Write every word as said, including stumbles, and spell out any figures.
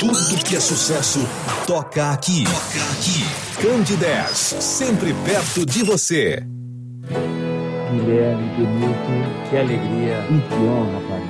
Tudo que é sucesso toca aqui. Toca aqui. Candidez, sempre perto de você. Guilherme, Benito, que alegria e que honra, Pai.